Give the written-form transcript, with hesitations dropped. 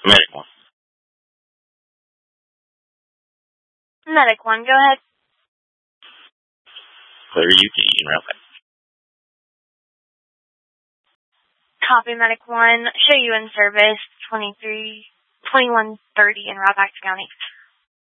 Medic 1. Medic 1, go ahead. Clear UT and route back. Copy, Medic 1. Show you in service 2130 in route back to County.